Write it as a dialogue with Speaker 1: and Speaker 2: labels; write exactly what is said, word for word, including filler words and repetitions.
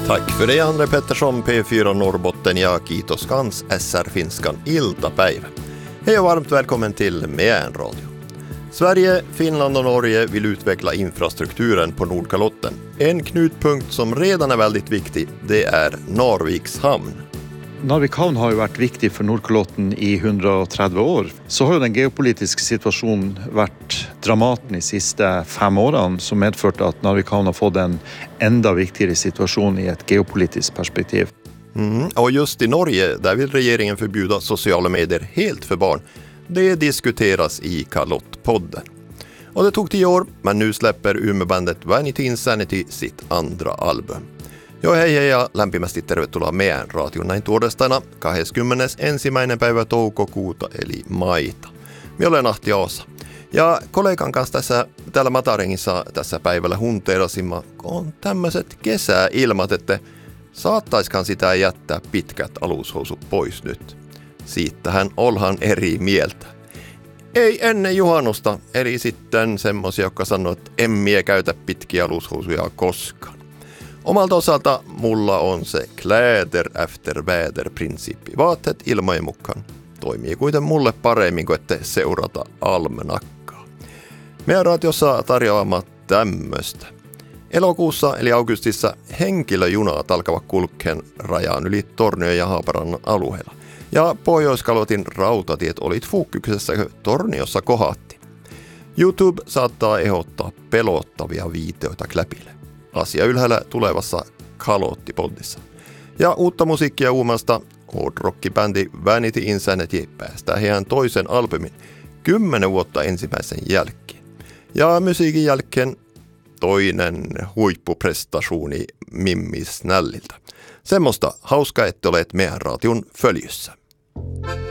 Speaker 1: Tack för det, Andre Pettersson, P fyra Norrbotten. Ja, kiitos kans S R-finskan iltapäivä. Hej och varmt välkommen till Meän Radio. Sverige, Finland och Norge vill utveckla infrastrukturen på Nordkalotten. En knutpunkt som redan är väldigt viktig, det är Narviks hamn.
Speaker 2: Narvik havn har ju varit viktig för Nordkalotten i hundratrettio år. Så har ju den geopolitiska situationen varit dramatisk de sista fem åren som medfört att Narvik havn har fått en ända viktigare situation i ett geopolitiskt perspektiv.
Speaker 1: Mm, och just i Norge, där vill regeringen förbjuda sociala medier helt för barn. Det diskuteras i Kalottpodden. Och det tog tio år, men nu släpper Umeå-bandet Vanity Insanity sitt andra album. Joo, hei hei ja lämpimästi tervetuloa Meän Radion näin tuodestaina kahdeskymmenesensimmäinen päivä toukokuuta eli maita. Minä olen Ahti Oosa. Ja kollegan kanssa tässä, täällä Matarengissa tässä päivällä hunteerasimme, on tämmöiset kesäilmat, että saattaiskaan sitä jättää pitkät alushousut pois nyt. Siitähän olhan eri mieltä. Ei ennen juhannusta, eli sitten semmosia, jotka sanoo, että en mie käytä pitkiä alushousuja koskaan. Omalta osalta mulla on se kläder efter väder-prinsiippi. Vaatteet ilmojen mukaan toimii kuiten mulle paremmin kuin ette seurata almanakkaa. Meidän radiossa tarjoamme tämmöstä. Elokuussa eli augustissa henkilöjunat alkavat kulkeen rajaan yli Tornion ja Haaparannan alueella. Ja Pohjoiskalotin rautatiet olit fuukkyksessä Torniossa kohatti. YouTube saattaa ehdottaa pelottavia videoita kläpille. Asia ylhäällä tulevassa Kalottipoddissa. Ja uutta musiikkia uumasta hard-rock-bändi Vanity Insanity päästää heidän toisen albumin kymmenen vuotta ensimmäisen jälkeen. Ja musiikin jälkeen toinen huippuprestationi Mimmi Snälliltä. Semmoista hauskaa, että olet Meän Radion följyssä.